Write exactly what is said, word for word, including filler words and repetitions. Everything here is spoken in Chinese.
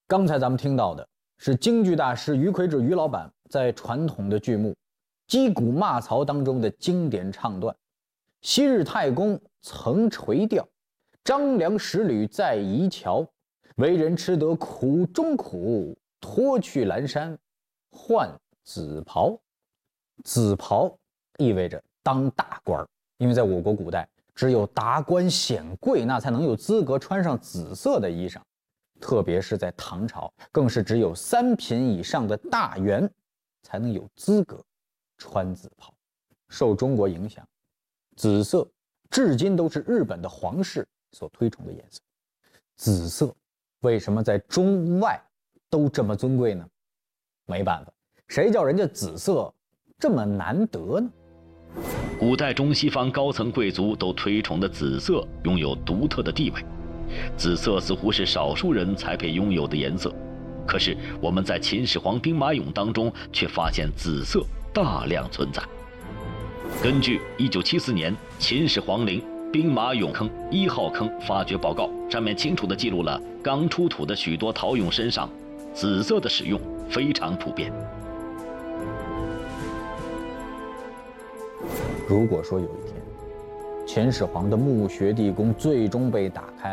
刚才咱们听到的是京剧大师于魁智于老板在传统的剧目《击鼓骂曹》当中的经典唱段：昔日太公曾垂钓，张良十旅在夷桥。为人吃得苦中苦，脱去蓝衫换紫袍。紫袍意味着当大官，因为在我国古代，只有达官显贵那才能有资格穿上紫色的衣裳，特别是在唐朝，更是只有三品以上的大员才能有资格穿紫袍。受中国影响，紫色至今都是日本的皇室所推崇的颜色。紫色为什么在中外都这么尊贵呢？没办法，谁叫人家紫色这么难得呢？ 古代中西方高层贵族都推崇的紫色拥有独特的地位，紫色似乎是少数人才配拥有的颜色。可是我们在秦始皇兵马俑当中却发现紫色大量存在。根据一九七四年秦始皇陵兵马俑坑一号坑发掘报告，上面清楚地记录了刚出土的许多陶俑身上紫色的使用非常普遍。 如果说有一天秦始皇的墓穴地宫最终被打开，